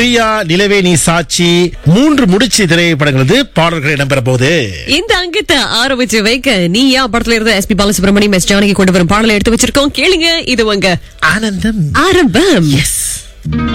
பிரியா, நிலவே நீ சாட்சி, 3 முடிச்சு திரைப்படங்களது பாடல்கள் இடம்பெற போது இந்த அங்கத்தை ஆரம்பிச்சு வைக்க நீயா படத்துல இருந்து எஸ்பி பாலசுப்ரமணியம், எஸ் ஜானகி கொண்டு வரும் பாடலை எடுத்து வச்சிருக்கோம். கேளுங்க, இது உங்க ஆனந்தம் ஆரம்பம். எஸ்.